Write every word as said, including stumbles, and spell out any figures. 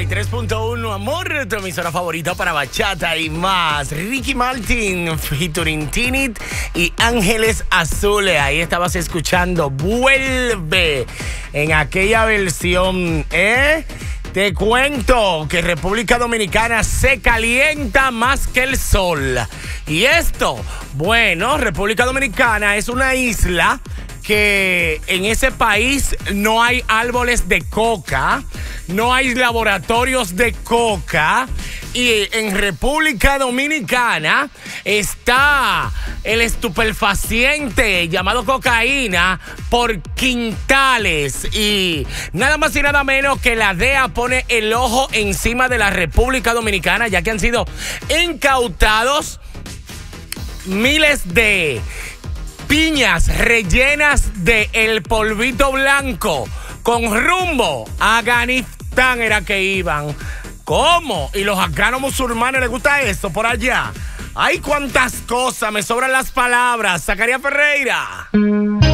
y tres punto uno, amor, tu emisora favorita para bachata y más. Ricky Martin, featuring Tinit y Ángeles Azules. Ahí estabas escuchando Vuelve en aquella versión, ¿eh? Te cuento que República Dominicana se calienta más que el sol. Y esto, bueno, República Dominicana es una isla que en ese país no hay árboles de coca, no hay laboratorios de coca, y en República Dominicana está el estupefaciente llamado cocaína por quintales, y nada más y nada menos que la D E A pone el ojo encima de la República Dominicana, ya que han sido incautados miles de piñas rellenas de el polvito blanco con rumbo a Afganistán era que iban. ¿Cómo? ¿Y los afganos musulmanes les gusta esto por allá? ¡Ay, cuántas cosas! Me sobran las palabras. Zacarías Ferreira.